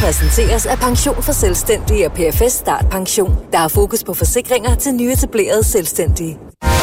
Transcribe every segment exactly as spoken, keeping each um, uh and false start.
præsenteres af Pension for Selvstændige og P F S Start Pension, der har fokus på forsikringer til nyetablerede selvstændige.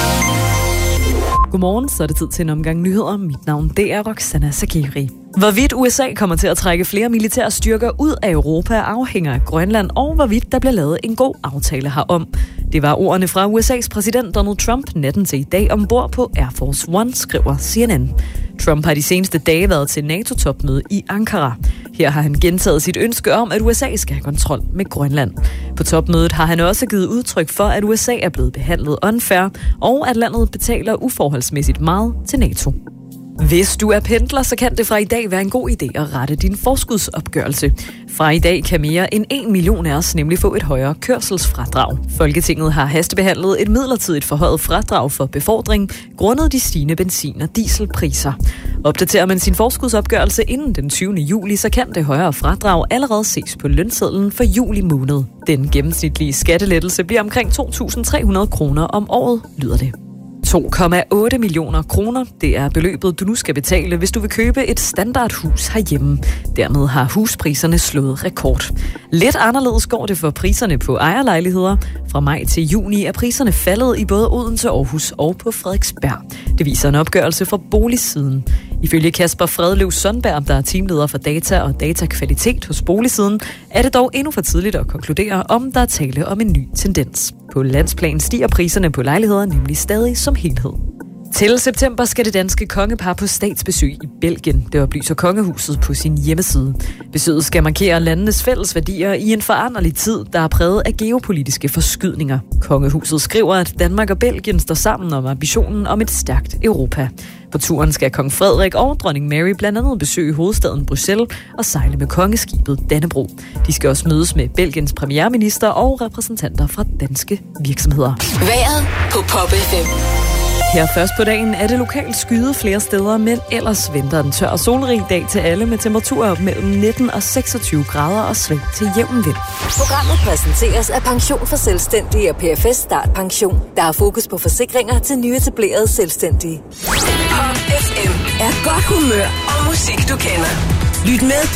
Godmorgen, så er det tid til en omgang nyheder. Mit navn det er Roxana Sagiri. Hvorvidt U S A kommer til at trække flere militære styrker ud af Europa afhænger af Grønland, og hvorvidt der bliver lavet en god aftale herom. Det var ordene fra U S A's præsident Donald Trump natten til i dag ombord på Air Force One, skriver C N N. Trump har de seneste dage været til NATO-topmøde i Ankara. Her har han gentaget sit ønske om, at U S A skal have kontrol med Grønland. På topmødet har han også givet udtryk for, at U S A er blevet behandlet unfair, og at landet betaler uforholdsmæssigt meget til NATO. Hvis du er pendler, så kan det fra i dag være en god idé at rette din forskudsopgørelse. Fra i dag kan mere end en million af os nemlig få et højere kørselsfradrag. Folketinget har hastebehandlet et midlertidigt forhøjet fradrag for befordring, grundet de stigende benzin- og dieselpriser. Opdaterer man sin forskudsopgørelse inden den tyvende juli, så kan det højere fradrag allerede ses på lønsedlen for juli måned. Den gennemsnitlige skattelettelse bliver omkring to tusind tre hundrede kroner om året, lyder det. to komma otte millioner kroner, det er beløbet, du nu skal betale, hvis du vil købe et standardhus herhjemme. Dermed har huspriserne slået rekord. Lidt anderledes går det for priserne på ejerlejligheder. Fra maj til juni er priserne faldet i både Odense, Aarhus og på Frederiksberg. Det viser en opgørelse fra Boligsiden. Ifølge Kasper Fredløv Sundberg, der er teamleder for data og datakvalitet hos Boligsiden, er det dog endnu for tidligt at konkludere, om der er tale om en ny tendens. På landsplan stiger priserne på lejligheder nemlig stadig som helhed. Til september skal det danske kongepar på statsbesøg i Belgien, det oplyser kongehuset på sin hjemmeside. Besøget skal markere landenes fælles værdier i en foranderlig tid, der er præget af geopolitiske forskydninger. Kongehuset skriver, at Danmark og Belgien står sammen om ambitionen om et stærkt Europa. På turen skal kong Frederik og dronning Mary blandt andet besøge hovedstaden Bruxelles og sejle med kongeskibet Dannebrog. De skal også mødes med Belgiens premierminister og repræsentanter fra danske virksomheder. Vejret på Pop F M. Her først på dagen er det lokalt skyet flere steder, men ellers venter en tør og solrig dag til alle med temperaturer mellem nitten og seksogtyve grader og sving til jævn vind. Programmet præsenteres af Pension for Selvstændige og P F S Start Pension, der har fokus på forsikringer til nyetablerede selvstændige. Pop F M er godt humør og musik, du kender. Lyt med